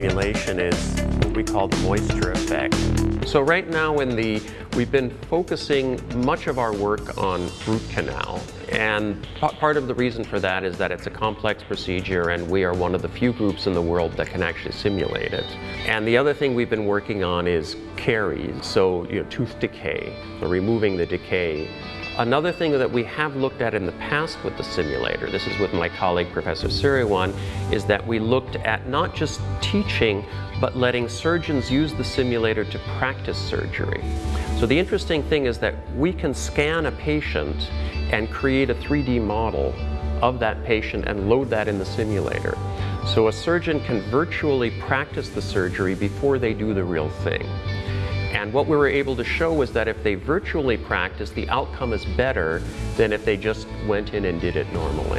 Simulation is what we call the moisture effect. So right now we've been focusing much of our work on root canal, and part of the reason for that is that it's a complex procedure and we are one of the few groups in the world that can actually simulate it. And the other thing we've been working on is caries, so tooth decay, so removing the decay. Another thing that we have looked at in the past with the simulator, this is with my colleague Professor Siriwan, is that we looked at not just teaching, but letting surgeons use the simulator to practice surgery. So the interesting thing is that we can scan a patient and create a 3D model of that patient and load that in the simulator. So a surgeon can virtually practice the surgery before they do the real thing. And what we were able to show was that if they virtually practice, the outcome is better than if they just went in and did it normally.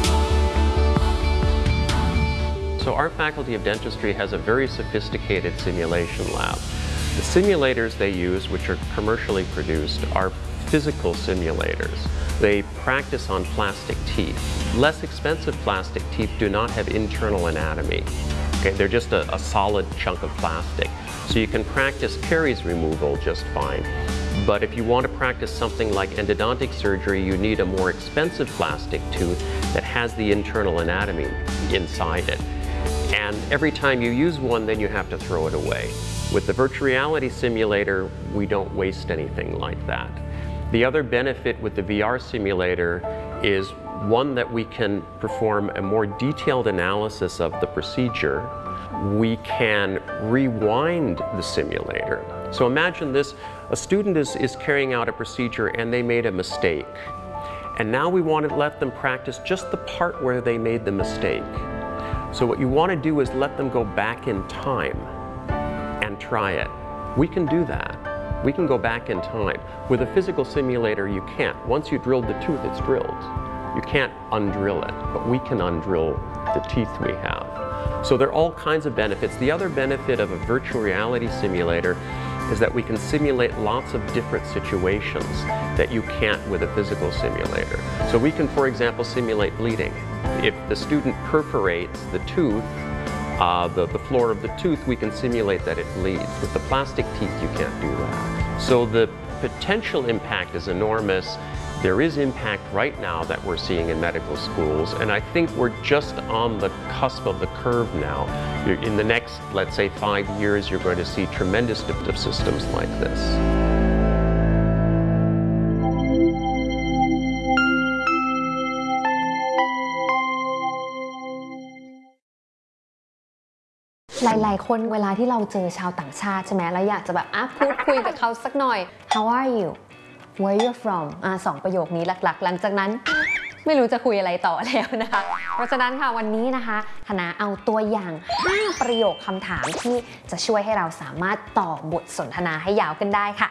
So our Faculty of Dentistry has a very sophisticated simulation lab. The simulators they use, which are commercially produced, are physical simulators. They practice on plastic teeth. Less expensive plastic teeth do not have internal anatomy. Okay, they're just a solid chunk of plastic. So you can practice caries removal just fine. But if you want to practice something like endodontic surgery, you need a more expensive plastic tooth that has the internal anatomy inside it. And every time you use one, then you have to throw it away. With the virtual reality simulator, we don't waste anything like that. The other benefit with the VR simulator is one that we can perform a more detailed analysis of the procedure. We can rewind the simulator. So imagine this, a student is carrying out a procedure and they made a mistake. And now we want to let them practice just the part where they made the mistake. So what you want to do is let them go back in time and try it. We can do that. We can go back in time. With a physical simulator, you can't. Once you drilled the tooth, it's drilled. You can't undrill it, but we can undrill the teeth we have. So there are all kinds of benefits. The other benefit of a virtual reality simulator is that we can simulate lots of different situations that you can't with a physical simulator. So we can, for example, simulate bleeding. If the student perforates the tooth, the floor of the tooth, we can simulate that it bleeds. With the plastic teeth, you can't do that. So the potential impact is enormous. There is impact right now that we're seeing in medical schools, and I think we're just on the cusp of the curve now. In the next, let's say, 5 years, you're going to see tremendous of systems like this. หลายๆคนเวลาที่เราเจอชาวต่างชาติใช่ไหมแล้วอยากจะแบบพูดคุยกับเขาสักหน่อย How are you Where you from สองประโยคนี้หลักๆหลังจากนั้นไม่รู้จะคุยอะไรต่อแล้วนะคะเพราะฉะนั้นค่ะวันนี้นะคะคณะเอาตัวอย่าง5ประโยคคำถามที่จะช่วยให้เราสามารถต่อบทสนทนาให้ยาวขึ้นได้ค่ะ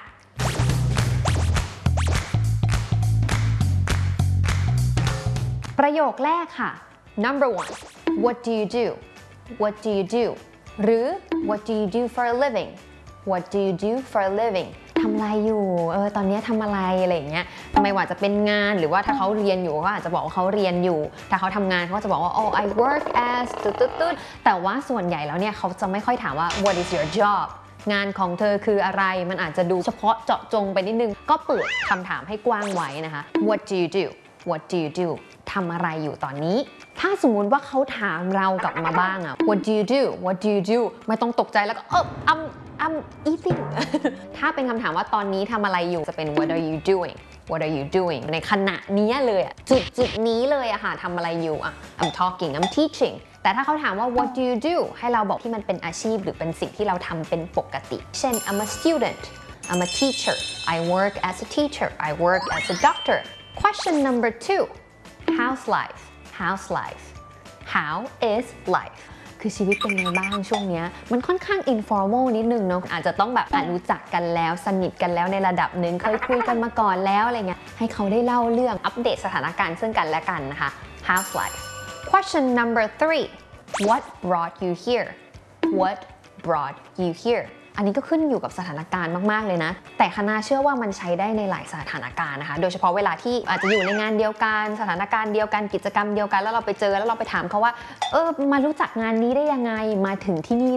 ประโยคแรกค่ะ Number 1 What do you do What do you do หรือ What do you do for a living What do you do for a living ทำอะไรอยู่ตอนนี้ทำอะไรอะไรอย่างเงี้ยไม่ว่าจะเป็นงานหรือว่าถ้าเขาเรียนอยู่ก็อาจจะบอกว่าเขาเรียนอยู่ถ้าเขาทำงานเขาก็จะบอกว่า Oh I work as ตุ๊ดแต่ว่าส่วนใหญ่แล้วเนี่ยเขาจะไม่ค่อยถามว่า What is your job งานของเธอคืออะไรมันอาจจะดูเฉพาะเจาะจงไปนิดนึงก็เปิดคำถามให้กว้างไว้นะคะ What do you do What do you do ทำอะไรอยู่ตอนนี้ถ้าสมมุติว่าเขาถามเรากลับมาบ้างอะ What do you do What do you do ไม่ต้องตกใจแล้วก็I'm eating ถ้าเป็นคำถามว่าตอนนี้ทำอะไรอยู่จะเป็น What are you doing What are you doing ในขณะนี้เลยอะจุดนี้เลยอะค่ะทำอะไรอยู่อะ I'm talking I'm teaching แต่ถ้าเขาถามว่า What do you do ให้เราบอกที่มันเป็นอาชีพหรือเป็นสิ่งที่เราทำเป็นปกติเช่น I'm a student I'm a teacher I work as a teacher I work as a doctor Question number 2 How's life How's life How is lifeคือชีวิตเป็นไงบ้างช่วงนี้มันค่อนข้าง informal นิดนึงเนาะอาจจะต้องแบบรู้จักกันแล้วสนิทกันแล้วในระดับหนึ่งเคยคุยกันมาก่อนแล้วอะไรเงี้ยให้เขาได้เล่าเรื่องอัปเดตสถานการณ์ซึ่งกันและกันนะคะ How's life Question number 3 What brought you here What brought you here อันนี้ก็ขึ้นอยู่กับสถานการณ์มากๆเลยนะแต่คณะเชื่อว่ามันใช้ได้ในหลายสถานการณ์นะคะโดยเฉพาะเวลาที่อาจจะอยู่ในงานเดียวกันสถานการณ์เดียวกันกิจกรรมเดียวกันแล้วเราไปเจอแล้วเราไปถามเขาว่ามารู้จักงานนี้ได้ยังไงมาถึงที่นี่